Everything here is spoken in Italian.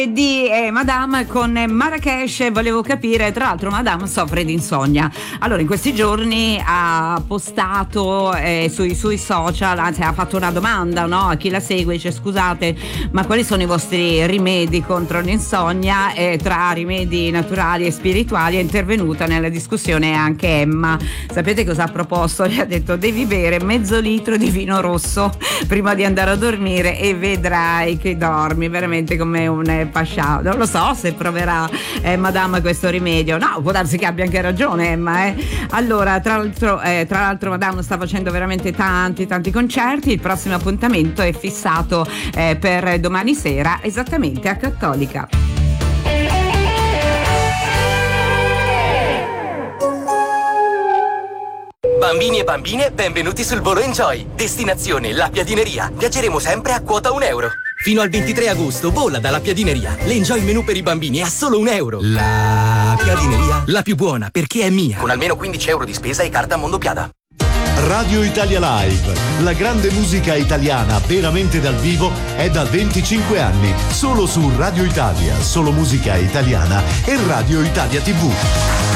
Di Madame con Marrakesh. Volevo capire, tra l'altro Madame soffre di insonnia. Allora in questi giorni ha postato sui suoi social, anzi ha fatto una domanda, no, a chi la segue, dice: scusate, ma quali sono i vostri rimedi contro l'insonnia? E tra rimedi naturali e spirituali è intervenuta nella discussione anche Emma. Sapete cosa ha proposto? Gli ha detto: devi bere mezzo litro di vino rosso prima di andare a dormire e vedrai che dormi veramente come un pascià. Non lo so se proverà Madame questo rimedio. No, può darsi che abbia anche ragione Emma. Allora, tra l'altro Madame sta facendo veramente tanti concerti. Il prossimo appuntamento è fissato per domani sera, esattamente a Cattolica. Bambini e bambine, benvenuti sul volo Enjoy. Destinazione La Piadineria. Viaggeremo sempre a quota €1. Fino al 23 agosto vola dalla Piadineria. L'Enjoy menù per i bambini è a solo €1. La Piadineria, la più buona perché è mia. Con almeno €15 di spesa e carta Mondopiada. Radio Italia Live, la grande musica italiana veramente dal vivo è da 25 anni, solo su Radio Italia, solo musica italiana e Radio Italia TV.